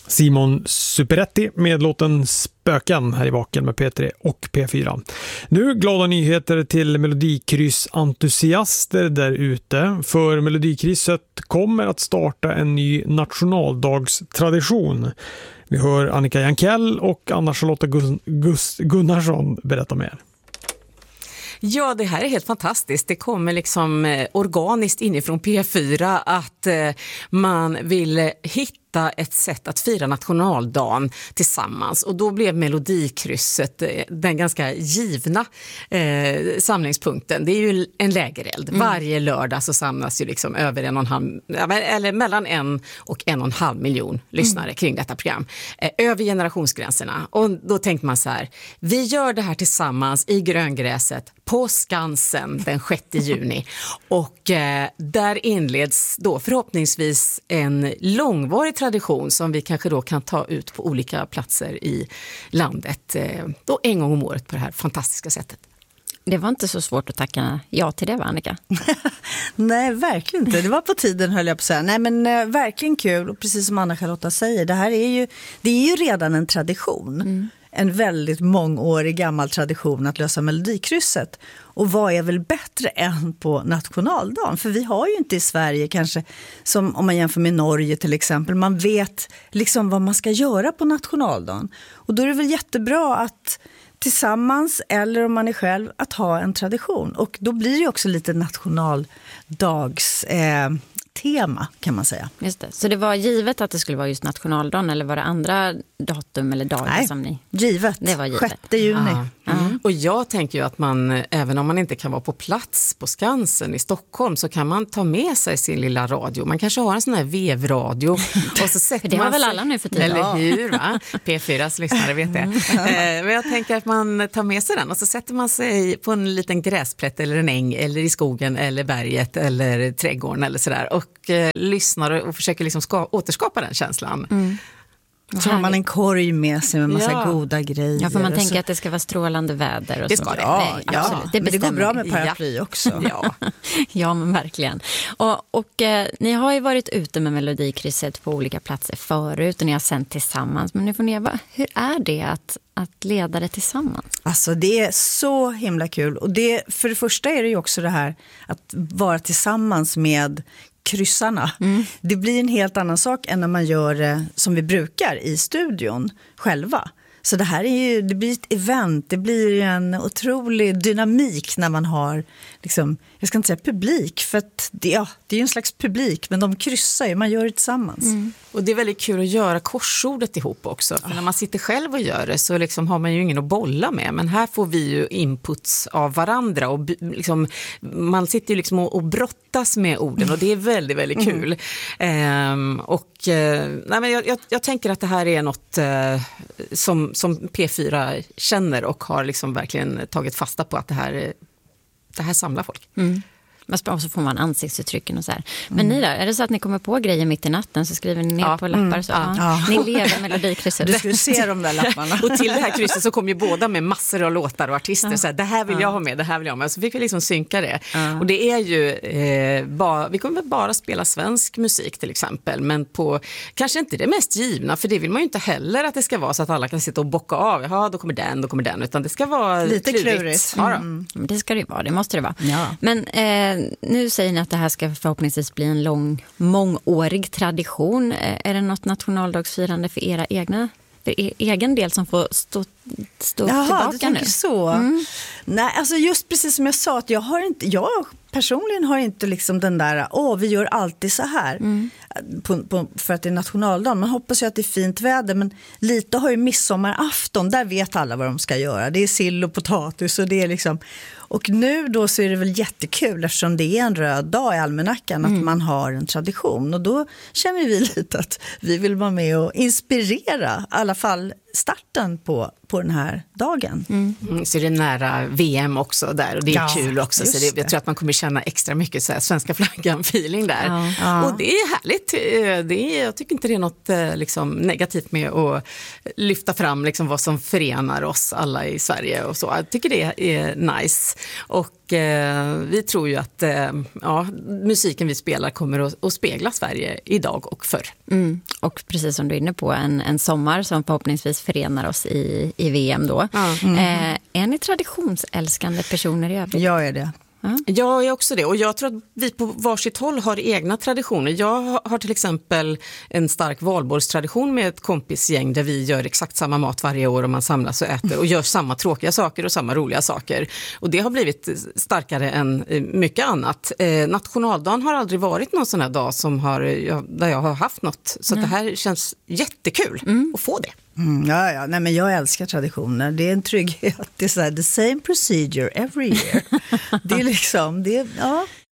Simon Superetti med låten Spöken här i Vaken med P3 och P4. Nu glada nyheter till Melodikryss-entusiaster där ute. För Melodikrysset kommer att starta en ny nationaldagstradition. Vi hör Annika Jankell och Anna-Charlotta Gunnarsson berätta mer. Ja, det här är helt fantastiskt. Det kommer liksom organiskt inifrån P4 att man vill hitta ett sätt att fira nationaldagen tillsammans. Och då blev Melodikrysset den ganska givna samlingspunkten. Det är ju en lägereld. Varje lördag så samlas ju liksom över 1,5 eller mellan 1 och 1,5 miljon lyssnare kring detta program. Över generationsgränserna. Och då tänkte man så här, vi gör det här tillsammans i gröngräset på Skansen den 6 juni. Och där inleds då förhoppningsvis en långvarig tradition som vi kanske då kan ta ut på olika platser i landet. Då en gång om året på det här fantastiska sättet. Det var inte så svårt att tacka ja till det, va, Annika? Nej, verkligen inte. Det var på tiden, höll jag på att säga. Nej, men verkligen kul. Och precis som Anna-Charlotta säger, det är ju redan en tradition. En väldigt mångårig gammal tradition att lösa Melodikrysset. Och vad är väl bättre än på nationaldagen? För vi har ju inte i Sverige kanske, som om man jämför med Norge till exempel, man vet liksom vad man ska göra på nationaldagen. Och då är det väl jättebra att tillsammans, eller om man är själv, att ha en tradition. Och då blir det ju också lite nationaldags tema, kan man säga. Just det. Så det var givet att det skulle vara just nationaldagen, eller var det andra datum eller dagar? Nej, som ni... givet. Det var givet. 6 juni. Och jag tänker ju att man, även om man inte kan vara på plats på Skansen i Stockholm, så kan man ta med sig sin lilla radio. Man kanske har en sån här vevradio. Och så sätter det har man väl sig, alla nu för tiden. eller hur, va? P4s lyssnare vet det. Men jag tänker att man tar med sig den och så sätter man sig på en liten gräsplätt eller en äng eller i skogen eller berget eller trädgården eller sådär och lyssnar och försöker liksom återskapa den känslan. Så har man en korg med sig med massa goda grejer. Ja, för man tänker att det ska vara strålande väder. Och det ska så. det. Ja, Det men det går bra med paraply också. Ja. Ja, men verkligen. Och ni har ju varit ute med Melodikrysset på olika platser förut och ni har sänt tillsammans. Men nu får ni hur är det att leda det tillsammans? Alltså det är så himla kul. Och för det första är det ju också det här att vara tillsammans med kryssarna. Det blir en helt annan sak än när man gör det som vi brukar i studion själva. Så det här det blir ett event, det blir en otrolig dynamik när man har, liksom, jag ska inte säga publik, för att det är ju en slags publik, men de kryssar ju, man gör det tillsammans. Och det är väldigt kul att göra korsordet ihop också, för när man sitter själv och gör det så liksom har man ju ingen att bolla med, men här får vi ju inputs av varandra och liksom, man sitter ju liksom och brottas med orden och det är väldigt, väldigt kul. Nej, men jag tänker att det här är något som P4 känner och har liksom verkligen tagit fasta på att det här samlar folk. Och så får man ansiktsuttrycken och så här. Men ni då, är det så att ni kommer på grejer mitt i natten så skriver ni ner på lappar så? Ni lever Melodikrysset. Du skulle se de där lapparna. Och till det här krysset så kom ju båda med massor av låtar och artister. Så här, det här vill jag ha med, det här vill jag ha med. Så fick vi liksom synka det. Och det är ju, vi kommer bara spela svensk musik till exempel. Men på, kanske inte det mest givna, för det vill man ju inte heller att det ska vara så att alla kan sitta och bocka av. Ja, då kommer den. Utan det ska vara lite klurigt. Det ska det ju vara, det måste det vara. Ja. Men nu säger ni att det här ska förhoppningsvis bli en mångårig tradition. Är det något nationaldagsfirande för er egen del som får stå tillbaka nu? Så. Nej, alltså just precis som jag sa, att jag personligen har inte liksom den där, vi gör alltid så här för att det är nationaldagen. Man hoppas ju att det är fint väder, men lite har ju midsommarafton, där vet alla vad de ska göra. Det är sill och potatis och det är liksom, och nu då så är det väl jättekul eftersom det är en röd dag i almanackan att man har en tradition, och då känner vi lite att vi vill vara med och inspirera i alla fall starten på den här dagen. Så är det nära VM också där och det är kul också, så jag tror att man kommer känna extra mycket så här, svenska flaggan-feeling där. Och det är härligt. Jag tycker inte det är något liksom, negativt med att lyfta fram liksom, vad som förenar oss alla i Sverige och så. Jag tycker det är nice. Och vi tror ju att musiken vi spelar kommer att spegla Sverige idag och förr. Och precis som du är inne på, en sommar som förhoppningsvis förenar oss i VM då. Är ni traditionsälskande personer i övrigt? Jag är det. Jag är också det, och jag tror att vi på varsitt håll har egna traditioner. Jag har till exempel en stark valborgstradition med ett kompisgäng där vi gör exakt samma mat varje år och man samlas och äter och gör samma tråkiga saker och samma roliga saker. Och det har blivit starkare än mycket annat. Nationaldagen har aldrig varit någon sån här dag där jag har haft något. Så det här känns jättekul att få det. Nej, men jag älskar traditioner. Det är en trygghet. Det är så här, the same procedure every year. Det är liksom,